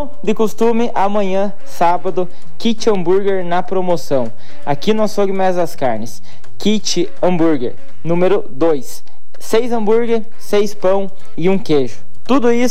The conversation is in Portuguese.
Como de costume, amanhã, sábado, kit hambúrguer na promoção. Aqui no Açougue Mais das Carnes. Kit hambúrguer número 2. 6 hambúrguer, 6 pão e um queijo. Tudo isso